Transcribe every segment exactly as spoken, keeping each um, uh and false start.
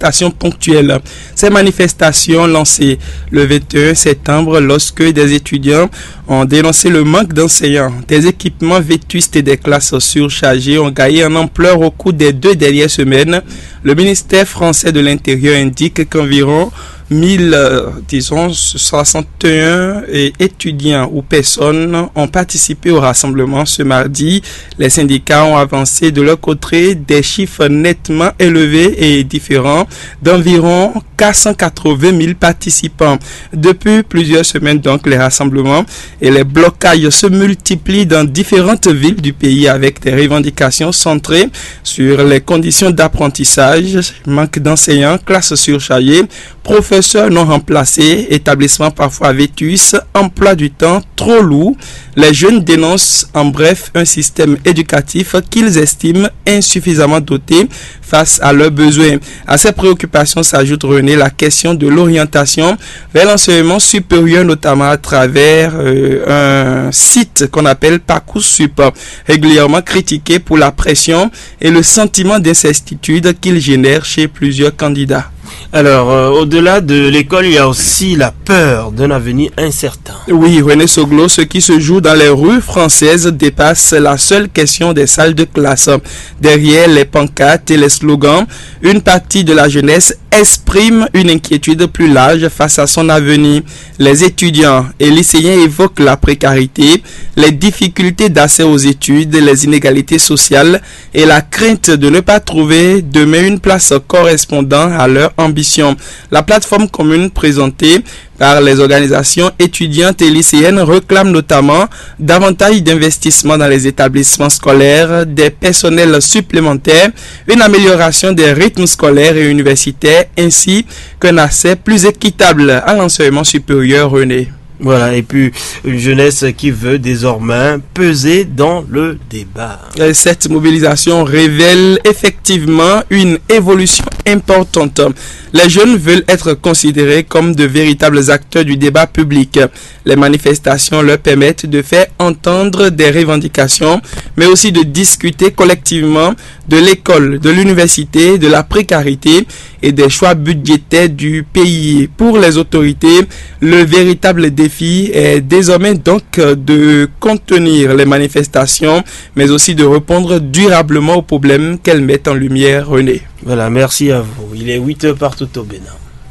manifestations ponctuelles. Ces manifestations lancées le vingt et un septembre lorsque des étudiants ont dénoncé le manque d'enseignants. Des équipements vétustes et des classes surchargées ont gagné en ampleur au cours des deux dernières semaines. Le ministère français de l'Intérieur indique qu'environ mille, euh, disons, soixante et un étudiants ou personnes ont participé au rassemblement ce mardi. Les syndicats ont avancé de leur côté des chiffres nettement élevés et différents d'environ quatre cent quatre-vingt mille participants. Depuis plusieurs semaines, donc, les rassemblements et les blocages se multiplient dans différentes villes du pays avec des revendications centrées sur les conditions d'apprentissage, manque d'enseignants, classes surchargées, professeurs non remplacés, établissements parfois vétus, emploi du temps trop lourd. Les jeunes dénoncent en bref un système éducatif qu'ils estiment insuffisamment doté face à leurs besoins. À ces préoccupations s'ajoute, René, la question de l'orientation vers l'enseignement supérieur, notamment à travers euh, un site qu'on appelle Parcoursup, régulièrement critiqué pour la pression et le sentiment d'incertitude qu'il génère chez plusieurs candidats. Alors, euh, au-delà de l'école, il y a aussi la peur d'un avenir incertain. Oui, René Soglo, ce qui se joue dans les rues françaises dépasse la seule question des salles de classe. Derrière les pancartes et les slogans, une partie de la jeunesse exprime une inquiétude plus large face à son avenir. Les étudiants et lycéens évoquent la précarité, les difficultés d'accès aux études, les inégalités sociales et la crainte de ne pas trouver demain une place correspondant à leur ambition. La plateforme commune présentée par les organisations étudiantes et lycéennes réclame notamment davantage d'investissements dans les établissements scolaires, des personnels supplémentaires, une amélioration des rythmes scolaires et universitaires, ainsi qu'un accès plus équitable à l'enseignement supérieur, René. Voilà, et puis une jeunesse qui veut désormais peser dans le débat. Cette mobilisation révèle effectivement une évolution importante. Les jeunes veulent être considérés comme de véritables acteurs du débat public. Les manifestations leur permettent de faire entendre des revendications, mais aussi de discuter collectivement de l'école, de l'université, de la précarité et des choix budgétaires du pays. Pour les autorités, le véritable défi est désormais donc de contenir les manifestations, mais aussi de répondre durablement aux problèmes qu'elles mettent en lumière, René. Voilà, merci à vous. Il est huit heures partout au Bénin.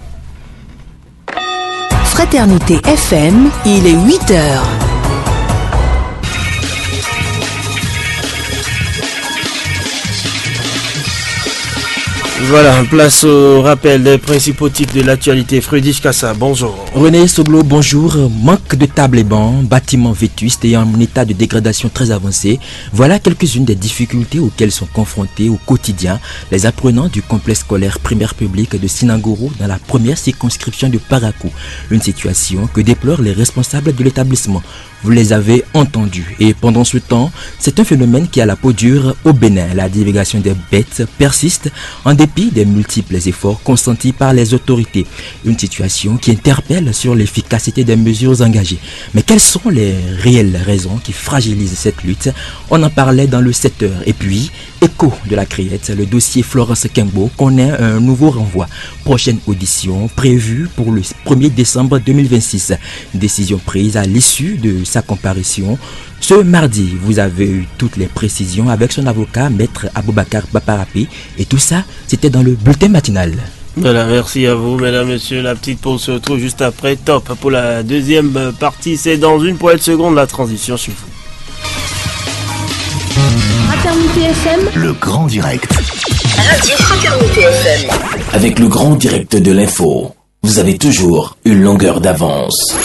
Fraternité F M, il est huit heures. Voilà, place au rappel des principaux titres de l'actualité. Frédéric Kassa, bonjour. René Soglo, bonjour. Manque de tables et bancs, bâtiments vétustes et en état de dégradation très avancé. Voilà quelques-unes des difficultés auxquelles sont confrontés au quotidien les apprenants du complexe scolaire primaire public de Sinangourou dans la première circonscription de Parakou. Une situation que déplorent les responsables de l'établissement. Vous les avez entendus. Et pendant ce temps, c'est un phénomène qui a la peau dure au Bénin. La divulgation des bêtes persiste en dépit des multiples efforts consentis par les autorités. Une situation qui interpelle sur l'efficacité des mesures engagées. Mais quelles sont les réelles raisons qui fragilisent cette lutte? On en parlait dans le sept heures. Et puis, écho de la criette, le dossier Florence Kembo connaît un nouveau renvoi. Prochaine audition prévue pour le premier décembre deux mille vingt-six. Décision prise à l'issue de sa comparution. Ce mardi, vous avez eu toutes les précisions avec son avocat, Maître Aboubakar Baparapi. Et tout ça, c'était dans le bulletin matinal. Voilà, merci à vous, mesdames, messieurs. La petite pause se retrouve juste après. Top pour la deuxième partie. C'est dans une poignée de secondes la transition chez vous. Fraternité F M, le grand direct. Radio Fraternité F M. Avec le grand direct de l'info, vous avez toujours une longueur d'avance.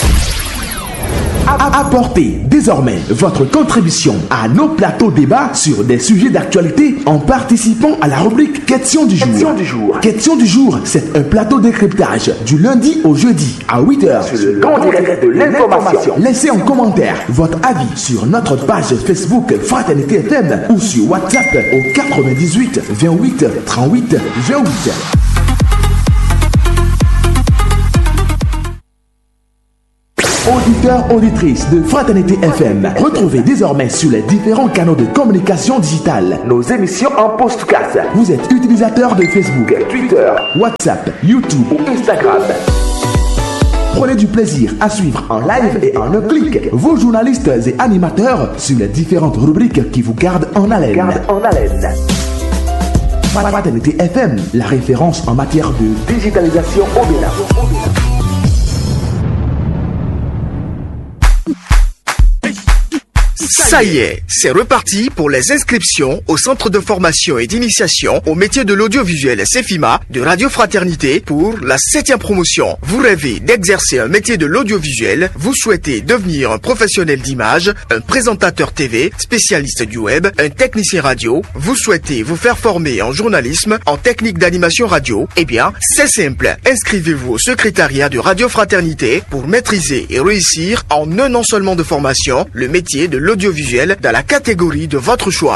Apportez désormais votre contribution à nos plateaux débats sur des sujets d'actualité en participant à la rubrique Question du jour. Question du jour. Question du jour, c'est un plateau décryptage du lundi au jeudi à huit heures sur le grand direct de l'information. Laissez en commentaire votre avis sur notre page Facebook Fraternité F M ou sur WhatsApp au quatre-vingt-dix-huit vingt-huit trente-huit vingt-huit. Auditeurs auditeurs, auditrices de Fraternité F M. Retrouvez désormais sur les différents canaux de communication digitale nos émissions en podcast. Vous êtes utilisateur de Facebook, Twitter, WhatsApp, YouTube ou Instagram. Prenez du plaisir à suivre en live et en un clic vos journalistes et animateurs sur les différentes rubriques qui vous gardent en haleine. Garde en haleine. Fraternité F M, la référence en matière de digitalisation au Bénin. Ça y est, c'est reparti pour les inscriptions au centre de formation et d'initiation au métier de l'audiovisuel CEFIMA de Radio Fraternité pour la septième promotion. Vous rêvez d'exercer un métier de l'audiovisuel, vous souhaitez devenir un professionnel d'image, un présentateur T V, spécialiste du web, un technicien radio, vous souhaitez vous faire former en journalisme, en technique d'animation radio, eh bien, c'est simple. Inscrivez-vous au secrétariat de Radio Fraternité pour maîtriser et réussir en un an seulement de formation le métier de l'audiovisuel dans la catégorie de votre choix.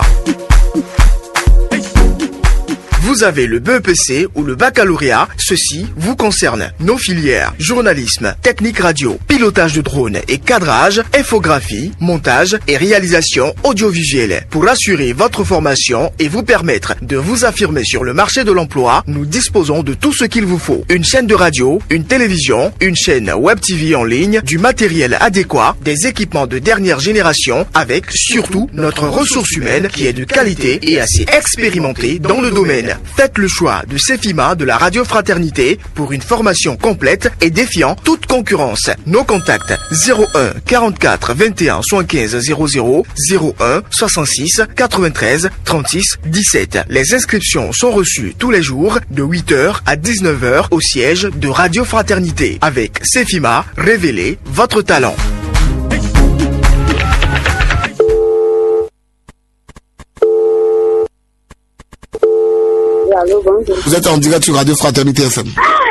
Vous avez le B E P C ou le baccalauréat, ceci vous concerne. Nos filières, journalisme, technique radio, pilotage de drone et cadrage, infographie, montage et réalisation audiovisuelle. Pour assurer votre formation et vous permettre de vous affirmer sur le marché de l'emploi, nous disposons de tout ce qu'il vous faut. Une chaîne de radio, une télévision, une chaîne web T V en ligne, du matériel adéquat, des équipements de dernière génération, avec surtout notre ressource humaine qui est de qualité et assez expérimentée dans le domaine. Faites le choix de CEFIMA de la Radio Fraternité pour une formation complète et défiant toute concurrence. Nos contacts zéro un quarante-quatre vingt et un soixante-quinze zéro zéro, zéro un soixante-six quatre-vingt-treize trente-six dix-sept. Les inscriptions sont reçues tous les jours de huit heures à dix-neuf heures au siège de Radio Fraternité. Avec CEFIMA, révélez votre talent. Allô, bonjour. Vous êtes en direct sur Radio Fraternité F M.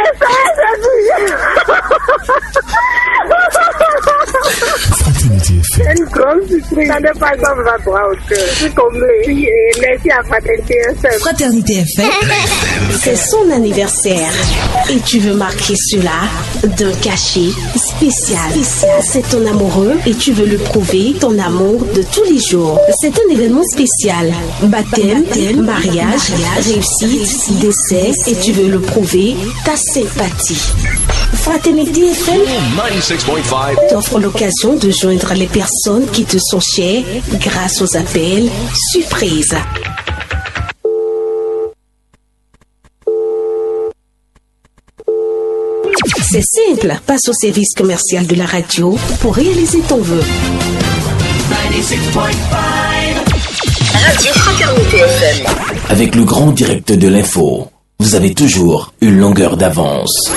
C'est une grande surprise. Ça n'est pas comme va droit au cœur. Je suis comblée. Merci à Fraternité F M. Fraternité F M, c'est son anniversaire. Et tu veux marquer cela d'un cachet spécial. C'est ton amoureux et tu veux le prouver, ton amour de tous les jours. C'est un événement spécial. Baptême, mariage, réussite, décès et tu veux le prouver, ta sympathie. Fraternité F M t'offre l'occasion de joindre les personnes qui te sont chères grâce aux appels surprises. C'est simple, passe au service commercial de la radio pour réaliser ton vœu. Radio Fraternité F M. Avec le grand direct de l'info, vous avez toujours une longueur d'avance.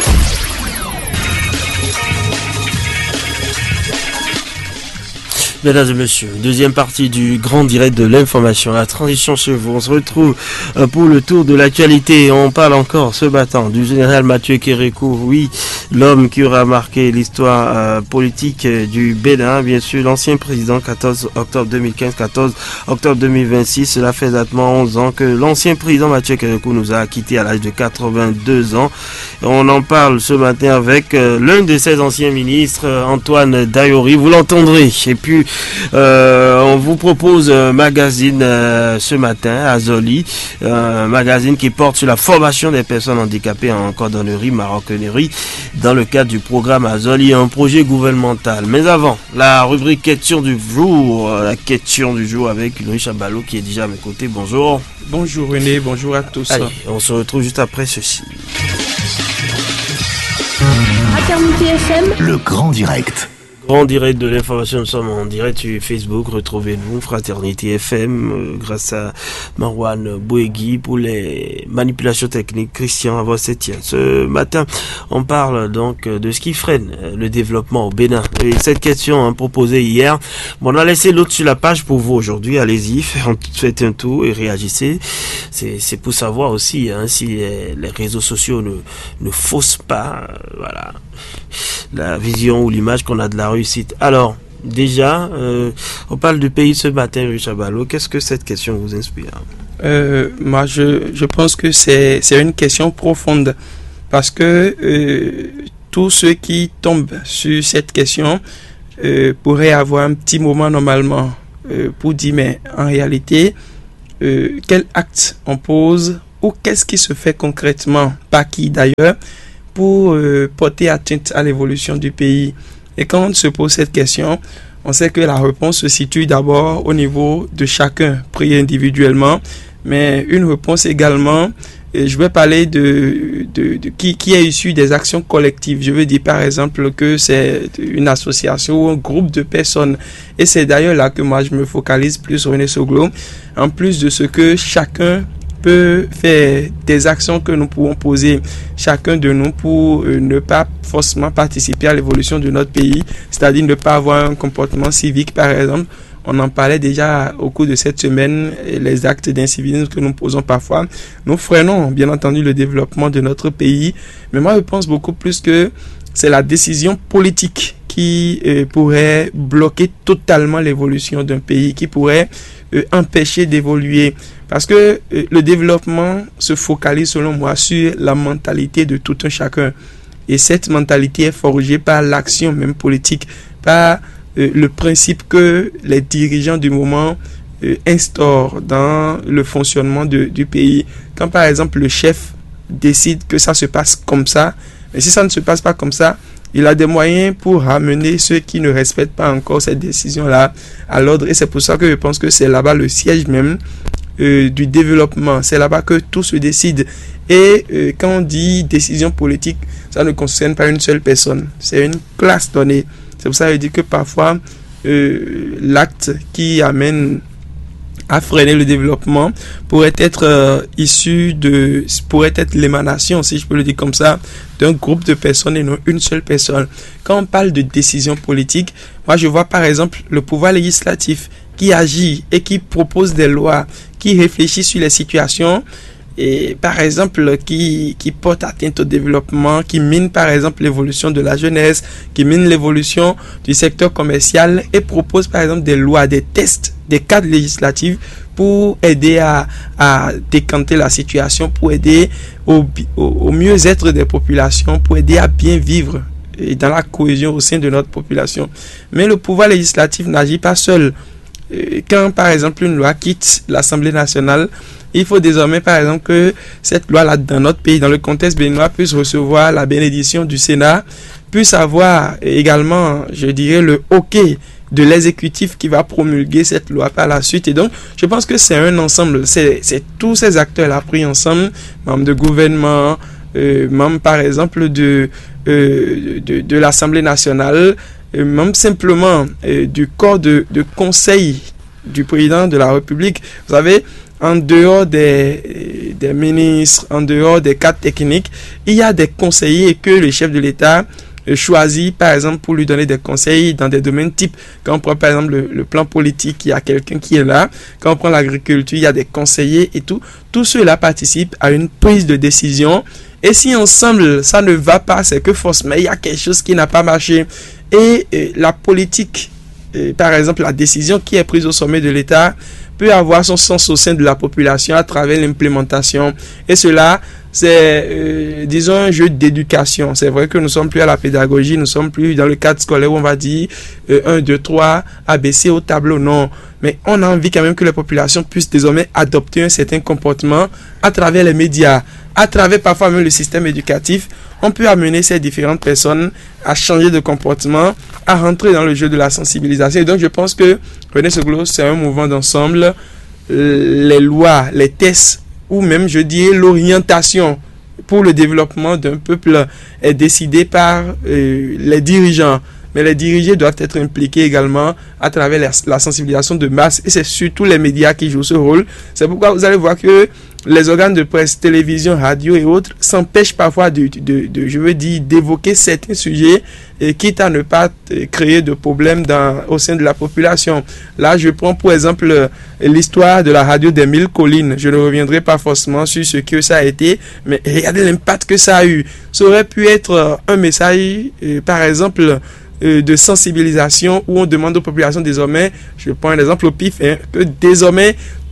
Mesdames et messieurs, deuxième partie du grand direct de l'information, la transition chez vous. On se retrouve pour le tour de l'actualité. On parle encore ce matin du général Mathieu Kérékou, oui, l'homme qui aura marqué l'histoire euh, politique du Bénin, bien sûr, l'ancien président, quatorze octobre deux mille quinze, quatorze octobre deux mille vingt-six. Cela fait exactement onze ans que l'ancien président Mathieu Kérékou nous a quittés à l'âge de quatre-vingt-deux ans. On en parle ce matin avec euh, l'un de ses anciens ministres, Antoine Dayori. Vous l'entendrez. Et puis, Euh, on vous propose un magazine euh, ce matin à Zoli, un magazine qui porte sur la formation des personnes handicapées en cordonnerie, maroquinerie, dans le cadre du programme Azoli, un projet gouvernemental. Mais avant, la rubrique question du jour, la question du jour avec Louis Chabalot qui est déjà à mes côtés. Bonjour. Bonjour René, bonjour à tous. Allez, on se retrouve juste après ceci. Fraternité F M. Le grand direct. En direct de l'information, nous sommes en direct sur Facebook, retrouvez-nous, Fraternité F M, euh, grâce à Marwan Bouegui pour les manipulations techniques, Christian Avossetien. Ce matin, on parle donc de ce qui freine le développement au Bénin. Et cette question hein, proposée hier, bon, on a laissé l'autre sur la page pour vous aujourd'hui, allez-y, faites un tour et réagissez. C'est, c'est pour savoir aussi hein, si les, les réseaux sociaux ne, ne faussent pas, euh, voilà, la vision ou l'image qu'on a de la réussite. Alors, déjà, euh, on parle du pays ce matin, Rue Chabalot. Qu'est-ce que cette question vous inspire? euh, Moi, je, je pense que c'est, c'est une question profonde. Parce que euh, tous ceux qui tombent sur cette question, euh, pourrait avoir un petit moment normalement euh, pour dire, mais en réalité, euh, quel acte on pose ou qu'est-ce qui se fait concrètement, par qui d'ailleurs, pour euh, porter atteinte à l'évolution du pays. Et quand on se pose cette question, on sait que la réponse se situe d'abord au niveau de chacun, pris individuellement, mais une réponse également, et je vais parler de, de, de qui, qui est issu des actions collectives. Je veux dire par exemple que c'est une association ou un groupe de personnes. Et c'est d'ailleurs là que moi je me focalise plus, René Soglo, en plus de ce que chacun peut faire, des actions que nous pouvons poser chacun de nous pour euh, ne pas forcément participer à l'évolution de notre pays, c'est-à-dire ne pas avoir un comportement civique par exemple. On en parlait déjà au cours de cette semaine, les actes d'incivisme que nous posons parfois. Nous freinons bien entendu le développement de notre pays, mais moi je pense beaucoup plus que c'est la décision politique qui euh, pourrait bloquer totalement l'évolution d'un pays, qui pourrait euh, empêcher d'évoluer. Parce que euh, le développement se focalise selon moi sur la mentalité de tout un chacun. Et cette mentalité est forgée par l'action même politique, par euh, le principe que les dirigeants du moment euh, instaurent dans le fonctionnement de, du pays. Quand par exemple le chef décide que ça se passe comme ça, mais si ça ne se passe pas comme ça, il a des moyens pour ramener ceux qui ne respectent pas encore cette décision-là à l'ordre. Et c'est pour ça que je pense que c'est là-bas le siège même euh, du développement. C'est là-bas que tout se décide. Et euh, quand on dit décision politique, ça ne concerne pas une seule personne. C'est une classe donnée. C'est pour ça que je dis que parfois, euh, l'acte qui amène à freiner le développement pourrait être euh, issu de, pourrait être l'émanation, si je peux le dire comme ça, d'un groupe de personnes et non une seule personne. Quand on parle de décision politique, moi je vois par exemple le pouvoir législatif qui agit et qui propose des lois, qui réfléchit sur les situations et par exemple qui, qui porte atteinte au développement, qui mine par exemple l'évolution de la jeunesse, qui mine l'évolution du secteur commercial et propose par exemple des lois, des tests, des cadres législatifs pour aider à, à décanter la situation, pour aider au, au, au mieux-être des populations, pour aider à bien vivre et dans la cohésion au sein de notre population. Mais le pouvoir législatif n'agit pas seul. Quand par exemple une loi quitte l'Assemblée nationale, il faut désormais par exemple que cette loi-là dans notre pays, dans le contexte béninois, puisse recevoir la bénédiction du Sénat, puisse avoir également, je dirais, le OK de l'exécutif qui va promulguer cette loi par la suite. Et donc, je pense que c'est un ensemble, c'est, c'est tous ces acteurs-là pris ensemble, membres de gouvernement, euh, membres par exemple de, euh, de, de l'Assemblée nationale, euh, même simplement euh, du corps de, de conseil du président de la République. Vous savez, en dehors des, des ministres, en dehors des cadres techniques, il y a des conseillers que le chef de l'État choisit par exemple pour lui donner des conseils dans des domaines types. Quand on prend par exemple le, le plan politique, il y a quelqu'un qui est là. Quand on prend l'agriculture, il y a des conseillers et tout. Tout cela participe à une prise de décision. Et si ensemble ça ne va pas, c'est que forcément il y a quelque chose qui n'a pas marché. Et, et la politique, et, par exemple la décision qui est prise au sommet de l'État peut avoir son sens au sein de la population à travers l'implémentation. Et cela, c'est, euh, disons, un jeu d'éducation. C'est vrai que nous ne sommes plus à la pédagogie, nous ne sommes plus dans le cadre scolaire où on va dire euh, un, deux, trois, A B C au tableau. Non. Mais on a envie quand même que les populations puissent désormais adopter un certain comportement à travers les médias, à travers parfois même le système éducatif. On peut amener ces différentes personnes à changer de comportement, à rentrer dans le jeu de la sensibilisation. Et donc, je pense que René Soglo, c'est un mouvement d'ensemble. Les lois, les tests, ou même, je dirais, l'orientation pour le développement d'un peuple est décidée par euh, les dirigeants. Mais les dirigeants doivent être impliqués également à travers la, la sensibilisation de masse. Et c'est surtout les médias qui jouent ce rôle. C'est pourquoi vous allez voir que les organes de presse, télévision, radio et autres s'empêchent parfois de, de, de je veux dire, d'évoquer certains sujets, et quitte à ne pas créer de problèmes dans, au sein de la population. Là, je prends pour exemple l'histoire de la radio des Mille Collines. Je ne reviendrai pas forcément sur ce que ça a été, mais regardez l'impact que ça a eu. Ça aurait pu être un message, euh, par exemple, euh, de sensibilisation où on demande aux populations désormais, je prends un exemple au pif, hein, que désormais,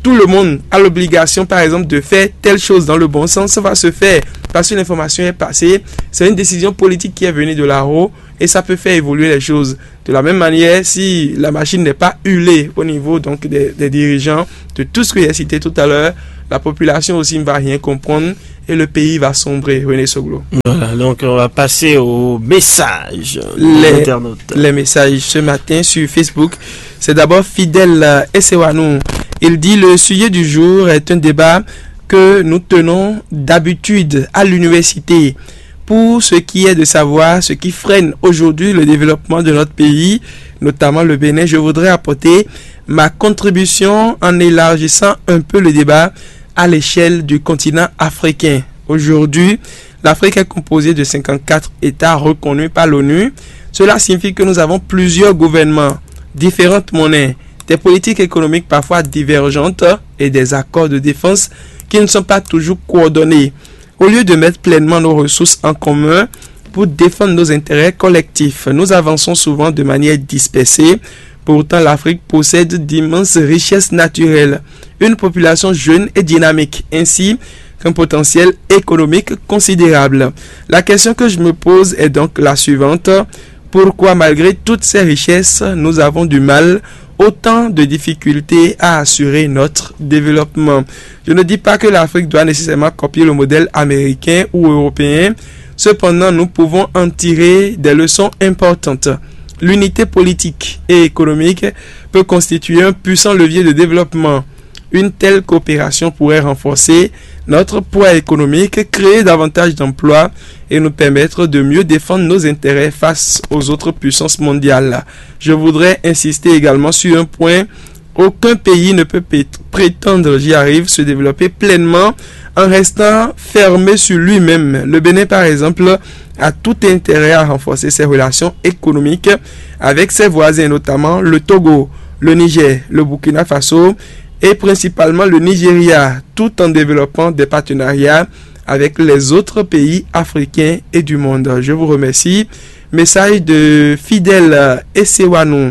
tout le monde a l'obligation, par exemple, de faire telle chose dans le bon sens, ça va se faire parce que l'information est passée. C'est une décision politique qui est venue de là-haut et ça peut faire évoluer les choses. De la même manière, si la machine n'est pas huilée au niveau donc des, des dirigeants, de tout ce que j'ai cité tout à l'heure, la population aussi ne va rien comprendre et le pays va sombrer. René Soglo. Voilà, donc on va passer aux messages les, internautes. Les messages ce matin sur Facebook. C'est d'abord Fidèle Essewanou. Il dit le sujet du jour est un débat que nous tenons d'habitude à l'université. Pour ce qui est de savoir ce qui freine aujourd'hui le développement de notre pays, notamment le Bénin, je voudrais apporter ma contribution en élargissant un peu le débat à l'échelle du continent africain. Aujourd'hui, l'Afrique est composée de cinquante-quatre États reconnus par l'ONU. Cela signifie que nous avons plusieurs gouvernements, différentes monnaies, des politiques économiques parfois divergentes et des accords de défense qui ne sont pas toujours coordonnés. Au lieu de mettre pleinement nos ressources en commun pour défendre nos intérêts collectifs, nous avançons souvent de manière dispersée. Pourtant, l'Afrique possède d'immenses richesses naturelles, une population jeune et dynamique, ainsi qu'un potentiel économique considérable. La question que je me pose est donc la suivante. Pourquoi, malgré toutes ces richesses, nous avons du mal, autant de difficultés à assurer notre développement? Je ne dis pas que l'Afrique doit nécessairement copier le modèle américain ou européen. Cependant, nous pouvons en tirer des leçons importantes. L'unité politique et économique peut constituer un puissant levier de développement. Une telle coopération pourrait renforcer notre poids économique, créer davantage d'emplois et nous permettre de mieux défendre nos intérêts face aux autres puissances mondiales. Je voudrais insister également sur un point. Aucun pays ne peut prétendre, j'y arrive, se développer pleinement en restant fermé sur lui-même. Le Bénin, par exemple, a tout intérêt à renforcer ses relations économiques avec ses voisins, notamment le Togo, le Niger, le Burkina Faso et principalement le Nigeria, tout en développant des partenariats avec les autres pays africains et du monde. Je vous remercie. Message de Fidèle Essewanou.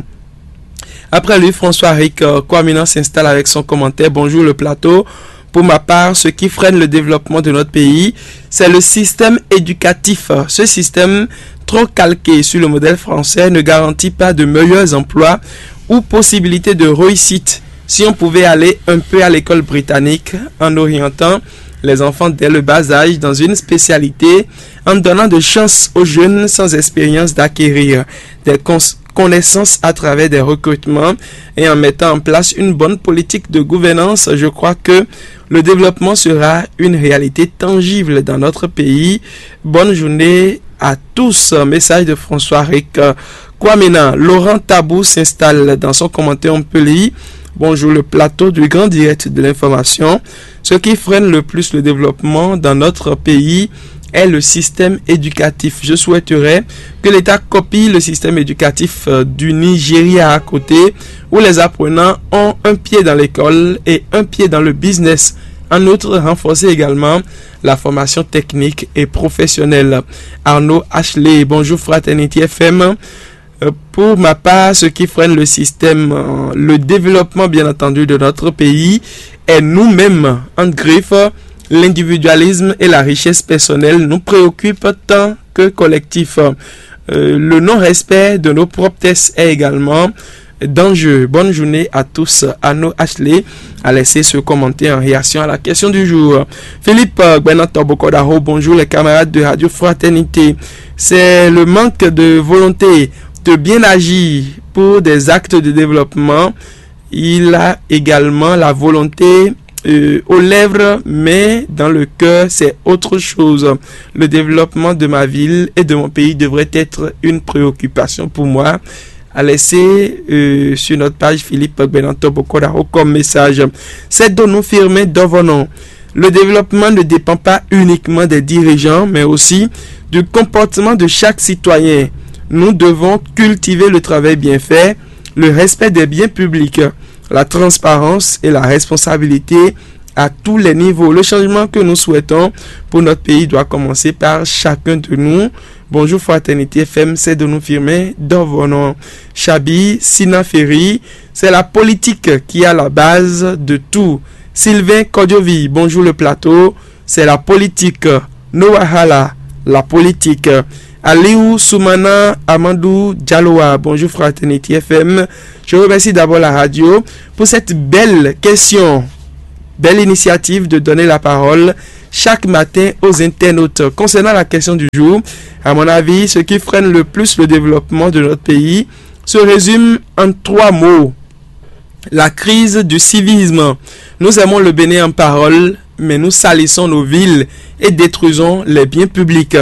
Après lui, François Rick Kwamina s'installe avec son commentaire. Bonjour le plateau. Pour ma part, ce qui freine le développement de notre pays, c'est le système éducatif. Ce système, trop calqué sur le modèle français, ne garantit pas de meilleurs emplois ou possibilités de réussite. Si on pouvait aller un peu à l'école britannique en orientant les enfants dès le bas âge dans une spécialité, en donnant de chance aux jeunes sans expérience d'acquérir des connaissances à travers des recrutements et en mettant en place une bonne politique de gouvernance, je crois que le développement sera une réalité tangible dans notre pays. Bonne journée à tous. Message de François Rick Kwamina. Laurent Tabou s'installe dans son commentaire, on peut lire. Bonjour le plateau du grand direct de l'information. Ce qui freine le plus le développement dans notre pays est le système éducatif. Je souhaiterais que l'État copie le système éducatif du Nigeria à côté, où les apprenants ont un pied dans l'école et un pied dans le business. En outre, renforcer également la formation technique et professionnelle. Arnaud Ashley, bonjour Fraternité F M. Pour ma part, ce qui freine le système, le développement bien entendu de notre pays est nous-mêmes, en griffe. L'individualisme et la richesse personnelle nous préoccupent tant que collectif. Euh, le non-respect de nos propres tests est également d'enjeu. Bonne journée à tous. Arnaud Ashley a laissé ce commentaire en réaction à la question du jour. Philippe Benato Bokodaro, bonjour les camarades de Radio Fraternité. C'est le manque de volonté de bien agir pour des actes de développement. Il a également la volonté euh, aux lèvres, mais dans le cœur, c'est autre chose. Le développement de ma ville et de mon pays devrait être une préoccupation pour moi. À laisser euh, sur notre page Philippe Benanto Bokodaro comme message. C'est de nous firmer devenons. Le développement ne dépend pas uniquement des dirigeants, mais aussi du comportement de chaque citoyen. Nous devons cultiver le travail bien fait, le respect des biens publics, la transparence et la responsabilité à tous les niveaux. Le changement que nous souhaitons pour notre pays doit commencer par chacun de nous. Bonjour Fraternité F M, c'est de nous firmer dans vos noms. Chabi, Sina Ferry, c'est la politique qui est à la base de tout. Sylvain Kodjovi, bonjour le plateau, c'est la politique. Noahala, la politique. Aliou Soumana Amadou Dialloa, bonjour Fraternité F M. Je remercie d'abord la radio pour cette belle question, belle initiative de donner la parole chaque matin aux internautes. Concernant la question du jour, à mon avis, ce qui freine le plus le développement de notre pays se résume en trois mots. La crise du civisme. Nous aimons le Bénin en parole, mais nous salissons nos villes et détruisons les biens publics.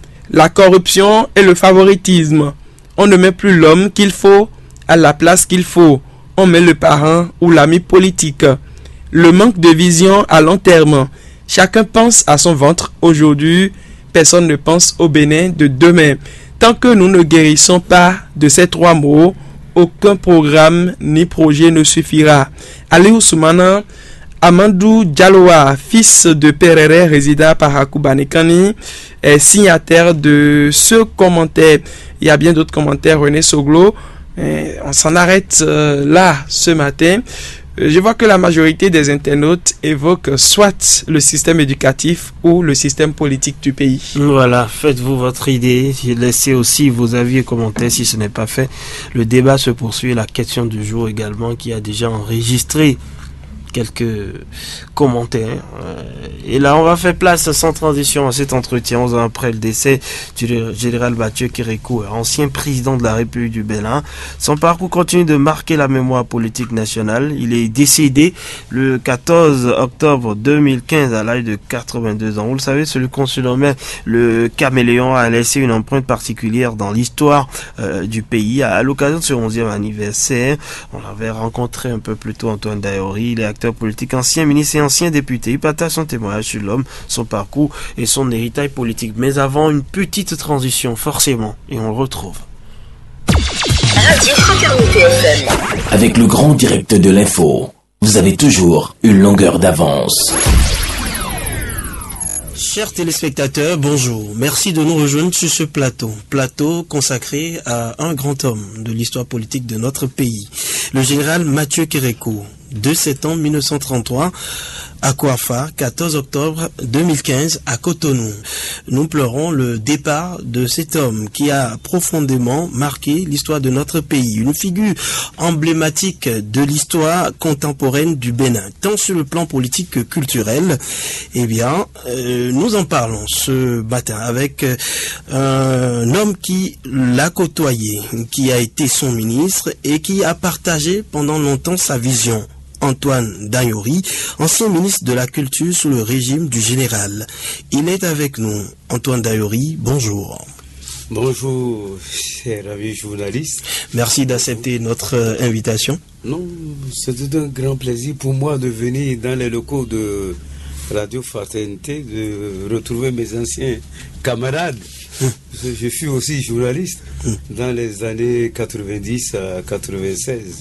La corruption et le favoritisme. On ne met plus l'homme qu'il faut à la place qu'il faut. On met le parent ou l'ami politique. Le manque de vision à long terme. Chacun pense à son ventre aujourd'hui, personne ne pense au Bénin de demain. Tant que nous ne guérissons pas de ces trois mots, aucun programme ni projet ne suffira. Aliou Soumana Amadou Dialloa, fils de Perere, résident à Parakou-Banekani, est signataire de ce commentaire. Il y a bien d'autres commentaires, René Soglo. On s'en arrête là ce matin. Je vois que la majorité des internautes évoquent soit le système éducatif ou le système politique du pays. Voilà, faites-vous votre idée, laissez aussi vos avis et commentaires si ce n'est pas fait. Le débat se poursuit, la question du jour également qui a déjà enregistré quelques commentaires. Et là, on va faire place sans transition à cet entretien, onze ans après le décès du général Mathieu Kérékou, ancien président de la République du Bénin. Son parcours continue de marquer la mémoire politique nationale. Il est décédé le quatorze octobre deux mille quinze à l'âge de quatre-vingt-deux ans. Vous le savez, celui qu'on surnommait le caméléon a laissé une empreinte particulière dans l'histoire euh, du pays. À, à l'occasion de ce onzième anniversaire, on avait rencontré un peu plus tôt Antoine Daori, il est acteur politique, ancien ministre et ancien député. Il partage son témoignage sur l'homme, son parcours et son héritage politique. Mais avant, une petite transition, forcément, et on le retrouve. Radio Fraternité F M. Avec le grand direct de l'info, vous avez toujours une longueur d'avance. Chers téléspectateurs, bonjour. Merci de nous rejoindre sur ce plateau. Plateau consacré à un grand homme de l'histoire politique de notre pays, le général Mathieu Kérékou. deux septembre mille neuf cent trente-trois à Kouafa, quatorze octobre deux mille quinze à Cotonou. Nous pleurons le départ de cet homme qui a profondément marqué l'histoire de notre pays, une figure emblématique de l'histoire contemporaine du Bénin, tant sur le plan politique que culturel. Eh bien, euh, nous en parlons ce matin avec euh, un homme qui l'a côtoyé, qui a été son ministre et qui a partagé pendant longtemps sa vision. Antoine Daori, ancien ministre de la Culture sous le régime du général. Il est avec nous. Antoine Daori, bonjour. Bonjour, chers amis journalistes. Merci d'accepter notre euh, invitation. Non, c'est un grand plaisir pour moi de venir dans les locaux de Radio Fraternité, de retrouver mes anciens camarades. Hum. Je suis aussi journaliste hum. dans les années quatre-vingt-dix à quatre-vingt-seize.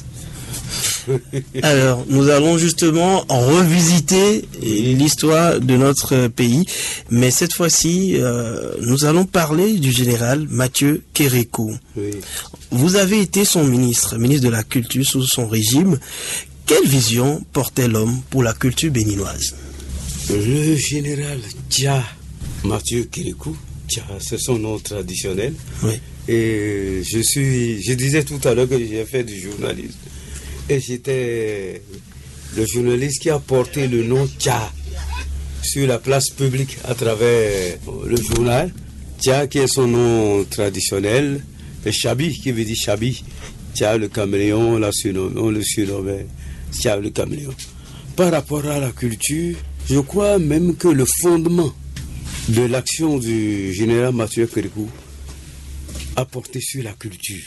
Alors, nous allons justement revisiter l'histoire de notre pays, mais cette fois-ci, euh, nous allons parler du général Mathieu Kérékou. Oui. Vous avez été son ministre, ministre de la Culture sous son régime. Quelle vision portait l'homme pour la culture béninoise? Le général Tcha Mathieu Kérékou, Tcha, c'est son nom traditionnel. Oui. Et je suis, je disais tout à l'heure que j'ai fait du journalisme. Et j'étais le journaliste qui a porté le nom Tcha sur la place publique à travers le journal. Tcha qui est son nom traditionnel, et Chabi qui veut dire Chabi. Tcha le caméléon, on, l'a surnommé, on le surnommait Tcha le caméléon. Par rapport à la culture, je crois même que le fondement de l'action du général Mathieu Kérékou a porté sur la culture.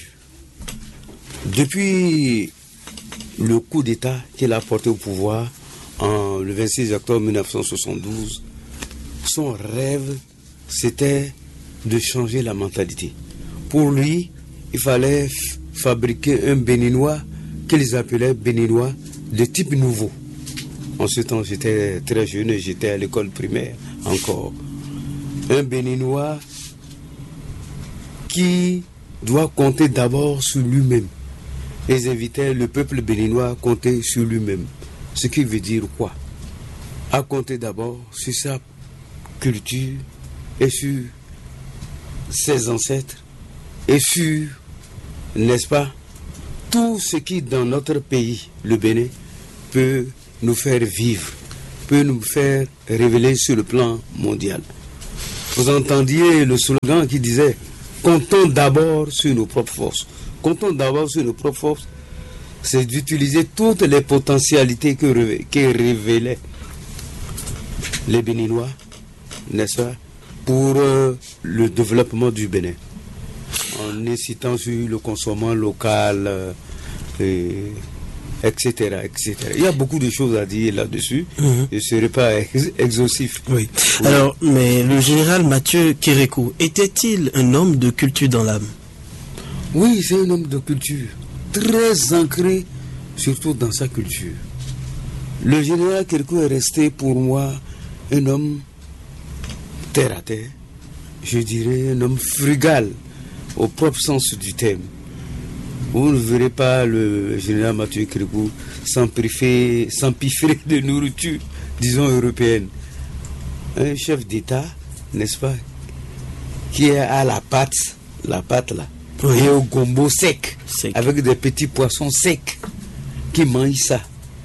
Depuis le coup d'État qu'il a porté au pouvoir en le vingt-six octobre mille neuf cent soixante-douze, son rêve, c'était de changer la mentalité. Pour lui, il fallait fabriquer un Béninois qu'ils appelaient Béninois de type nouveau. En ce temps, j'étais très jeune et j'étais à l'école primaire encore. Un Béninois qui doit compter d'abord sur lui-même. Ils invitaient le peuple béninois à compter sur lui-même. Ce qui veut dire quoi? À compter d'abord sur sa culture et sur ses ancêtres et sur, n'est-ce pas, tout ce qui dans notre pays, le Bénin, peut nous faire vivre, peut nous faire révéler sur le plan mondial. Vous entendiez le slogan qui disait « Comptons d'abord sur nos propres forces ». Comptons d'abord sur nos propres forces, c'est d'utiliser toutes les potentialités que, que révélaient les Béninois, n'est-ce pas, pour euh, le développement du Bénin. En incitant sur le consommant local, euh, et, etc., et cetera. Il y a beaucoup de choses à dire là-dessus. Mm-hmm. Je ne serai pas ex exhaustif. Oui. Oui. Alors, mais le général Mathieu Kérékou, était-il un homme de culture dans l'âme? Oui, c'est un homme de culture, très ancré, surtout dans sa culture. Le général Kérékou est resté pour moi un homme terre à terre, je dirais un homme frugal, au propre sens du terme. Vous ne verrez pas le général Mathieu Kérékou s'empiffrer de nourriture, disons, européenne. Un chef d'État, n'est-ce pas, qui est à la pâte, la pâte là, oui. Et au gombo sec, sec, avec des petits poissons secs, qui mangent ça.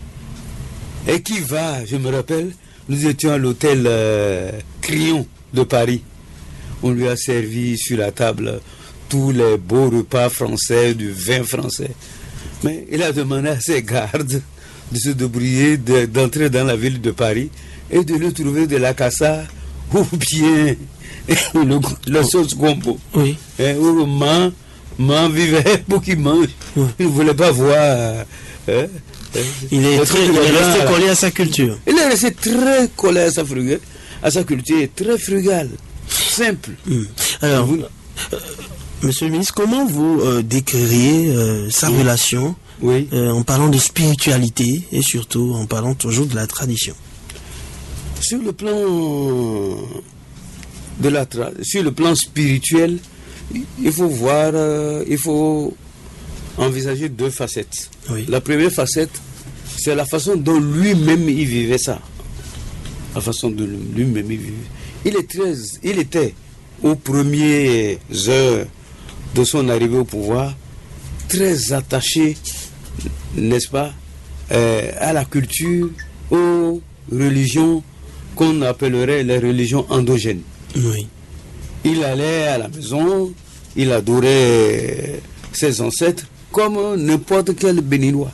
Et qui va, je me rappelle, nous étions à l'hôtel euh, Crillon de Paris. On lui a servi sur la table tous les beaux repas français, du vin français. Mais il a demandé à ses gardes de se débrouiller, d'entrer dans la ville de Paris et de lui trouver de la cassa ou bien le, la sauce gombo. Oui. Et où le man, man vivait pour qu'il mange. Oui. Il ne voulait pas voir. Hein, il est, très, il est resté collé à sa culture. Il est resté très collé à sa, frugal, à sa culture, très frugal, simple. Mmh. Alors, vous, euh, monsieur le ministre, comment vous euh, décririez euh, sa oui. relation oui. euh, en parlant de spiritualité et surtout en parlant toujours de la tradition? Sur le plan de la tra sur le plan spirituel, il faut voir, euh, il faut envisager deux facettes. Oui. La première facette, c'est la façon dont lui-même il vivait ça. La façon dont lui-même il vivait. Il, est très, il était aux premières heures de son arrivée au pouvoir très attaché, n'est-ce pas, euh, à la culture, aux religions qu'on appellerait les religions endogènes. Oui. Il allait à la maison, il adorait ses ancêtres comme n'importe quel Béninois.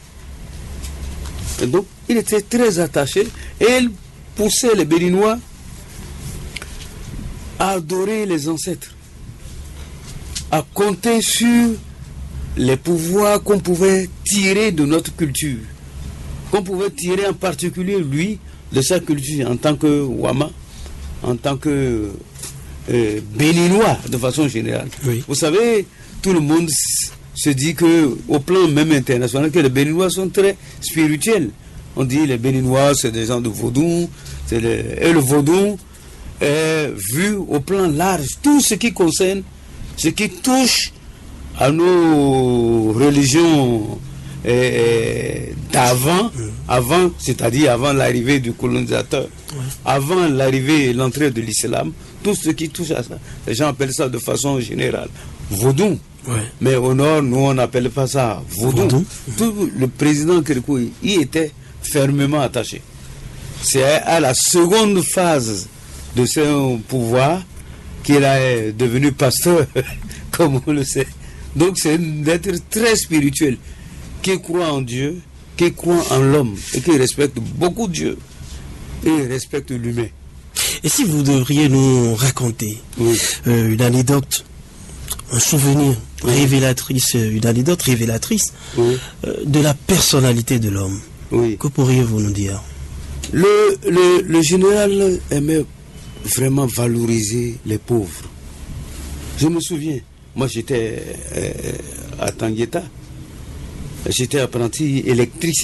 Et donc, il était très attaché et il poussait les Béninois à adorer les ancêtres, à compter sur les pouvoirs qu'on pouvait tirer de notre culture, qu'on pouvait tirer en particulier, lui, de sa culture en tant que Wama, en tant que euh, Béninois de façon générale. Oui. Vous savez, tout le monde se dit que au plan même international, que les Béninois sont très spirituels. On dit les Béninois, c'est des gens de vaudou, c'est les... et le vaudou est vu au plan large, tout ce qui concerne, ce qui touche à nos religions euh, d'avant, avant, c'est-à-dire avant l'arrivée du colonisateur, ouais. avant l'arrivée et l'entrée de l'islam, tout ce qui touche à ça, les gens appellent ça de façon générale vaudou. Ouais. Mais au nord, nous on n'appelle pas ça vaudou. vaudou. Tout, le président Kérékou, il était fermement attaché. C'est à la seconde phase de son pouvoir qu'il est devenu pasteur, comme on le sait. Donc c'est un être très spirituel, qui croit en Dieu, qui croit en l'homme, et qui respecte beaucoup Dieu, et respecte l'humain. Et si vous devriez nous raconter oui. euh, une anecdote, un souvenir oui. révélatrice, une anecdote révélatrice oui. euh, de la personnalité de l'homme, oui. que pourriez-vous nous dire? le, le, le général aimait vraiment valoriser les pauvres. Je me souviens, moi j'étais euh, à Tangueta, j'étais apprenti électricien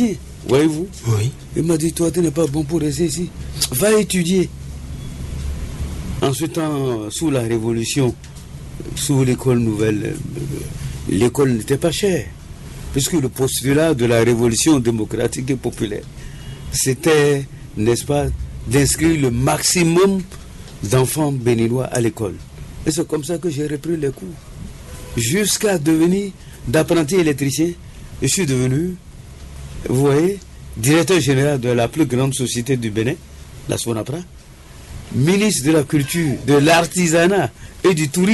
Voyez-vous? Oui. Il m'a dit, toi, tu n'es pas bon pour rester ici. Va étudier. En ce temps, sous la Révolution, sous l'école nouvelle, l'école n'était pas chère. Puisque le postulat de la Révolution démocratique et populaire, c'était, n'est-ce pas, d'inscrire le maximum d'enfants béninois à l'école. Et c'est comme ça que j'ai repris les cours. Jusqu'à devenir d'apprenti électricien, je suis devenu, vous voyez, directeur général de la plus grande société du Bénin, la SONAPRA, ministre de la culture, de l'artisanat et du tourisme.